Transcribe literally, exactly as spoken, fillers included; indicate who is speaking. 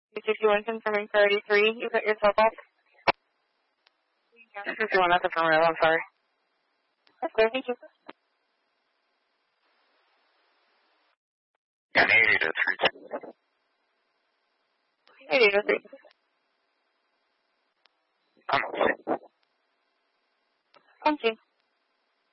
Speaker 1: two sixty-one confirming priority three. You cut yourself off.
Speaker 2: two sixty-one, that's from rail, I'm sorry.
Speaker 1: That's clear, thank you.
Speaker 3: Yeah, eighty to three two.
Speaker 1: eighty to three.
Speaker 3: I'm okay.
Speaker 1: Thank you.